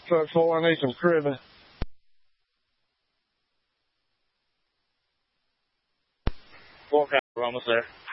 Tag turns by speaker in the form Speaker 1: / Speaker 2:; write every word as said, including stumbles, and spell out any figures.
Speaker 1: Truck full, I need some cribbing.
Speaker 2: Four, we're almost there.